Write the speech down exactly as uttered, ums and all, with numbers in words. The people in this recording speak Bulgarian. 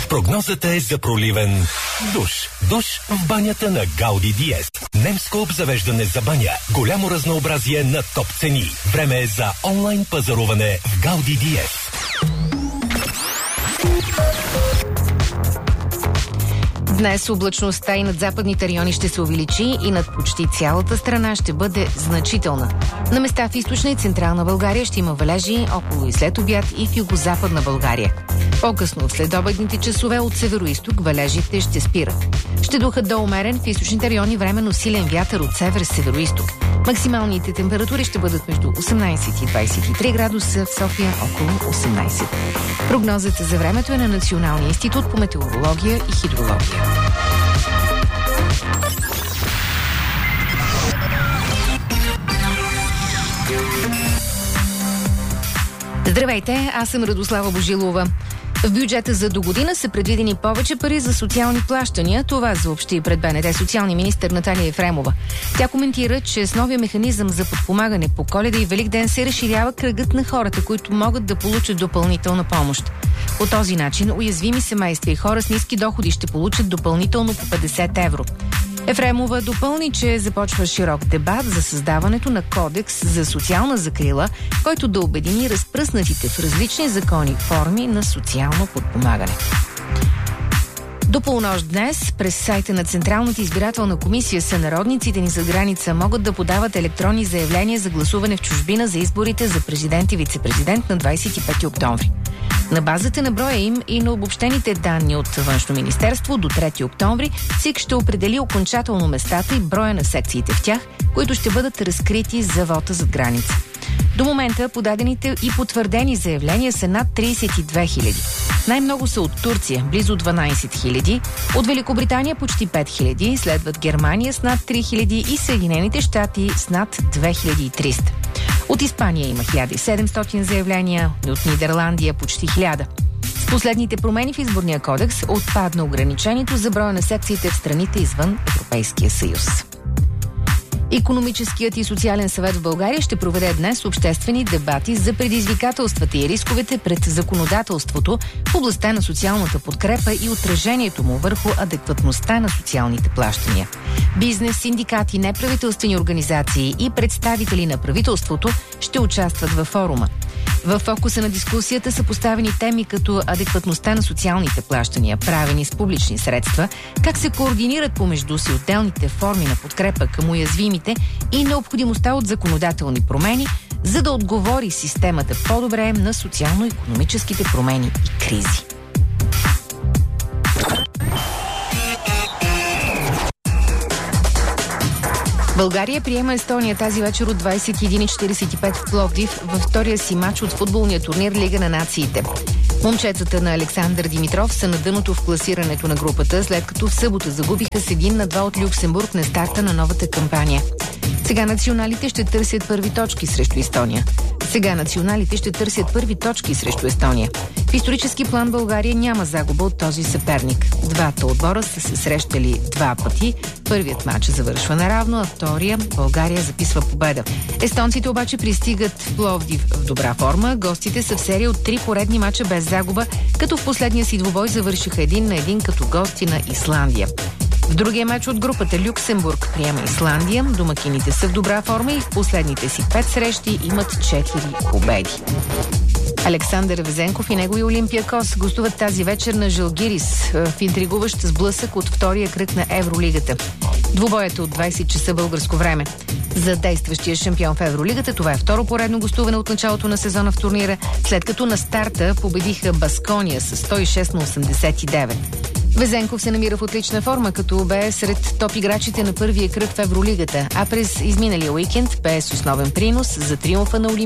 Прогнозата е за проливен душ. Душ в банята на Гауди Диез. Немско обзавеждане за баня. Голямо разнообразие на топ цени. Време е за онлайн пазаруване в Гауди Диез. Днес облачността и над западните райони ще се увеличи и над почти цялата страна ще бъде значителна. На места в източна и централна България ще има валежи около и след обяд и в югозападна България. По-късно в следобедните часове от северо-исток валежите ще спират. Ще духат до умерен в източните райони временно силен вятър от север-северо-исток. Максималните температури ще бъдат между осемнайсет и двайсет и три градуса, в София около осемнайсет. Прогнозата за времето е на Националния институт по метеорология и хидрология. Здравейте, аз съм Радослава Божилова. В бюджета за до година са предвидени повече пари за социални плащания. Това съобщи пред БНТ социалния министър Наталия Ефремова. Тя коментира, че с новия механизъм за подпомагане по Коледа и Великден се разширява кръгът на хората, които могат да получат допълнителна помощ. По този начин уязвими семейства и хора с ниски доходи ще получат допълнително по петдесет евро. Ефремова допълни, че започва широк дебат за създаването на кодекс за социална закрила, който да обедини разпръснатите в различни закони форми на социално подпомагане. До полунощ днес през сайта на Централната избирателна комисия сънародниците ни зад граница могат да подават електронни заявления за гласуване в чужбина за изборите за президент и вице-президент на двайсет и пети октомври. На базата на броя им и на обобщените данни от Външно министерство до трети октомври ЦИК ще определи окончателно местата и броя на секциите в тях, които ще бъдат разкрити за вота зад граница. До момента подадените и потвърдени заявления са над трийсет и две хиляди. Най-много са от Турция, близо дванайсет хиляди, от Великобритания почти пет хиляди, следват Германия с над три хиляди и Съединените щати с над две хиляди и триста. От Испания има хиляда и седемстотин заявления, от Нидерландия почти хиляда. С последните промени в изборния кодекс отпадна ограничението за броя на секциите в страните извън Европейския съюз. Икономическият и социален съвет в България ще проведе днес обществени дебати за предизвикателствата и рисковете пред законодателството в областта на социалната подкрепа и отражението му върху адекватността на социалните плащания. Бизнес, синдикати, неправителствени организации и представители на правителството ще участват във форума. В фокуса на дискусията са поставени теми като адекватността на социалните плащания, правени с публични средства, как се координират помежду си отделните форми на подкрепа към уязвимите и необходимостта от законодателни промени, за да отговори системата по-добре на социално-икономическите промени и кризи. България приема Естония тази вечер от двайсет и една и четирийсет и пет в Пловдив във втория си матч от футболния турнир Лига на нациите. Момчетата на Александър Димитров са на дъното в класирането на групата, след като в събота загубиха с един на два от Люксембург на старта на новата кампания. Сега националите ще търсят първи точки срещу Естония. Сега националите ще търсят първи точки срещу Естония. В исторически план България няма загуба от този съперник. Двата отбора са се срещали два пъти. Първият матч завършва наравно, а втория България записва победа. Естонците обаче пристигат в Пловдив в добра форма. Гостите са в серия от три поредни мача без загуба, като в последния си двубой завършиха един на един като гости на Исландия. В другия матч от групата Люксембург приема Исландия. Домакините са в добра форма и в последните си пет срещи имат четири победи. Александър Везенков и негови Олимпиакос гостуват тази вечер на Жалгирис в интригуващ сблъсък от втория кръг на Евролигата. Двубоят е от двайсет часа българско време. За действащия шампион в Евролигата това е второ поредно гостуване от началото на сезона в турнира, след като на старта победиха Баскония с сто и шест на осемдесет и девет. Везенков се намира в отлична форма, като бе сред топ играчите на първия кръг в Евролигата, а през изминалия уикенд бе с основен принос за триумфа на Олимпиакос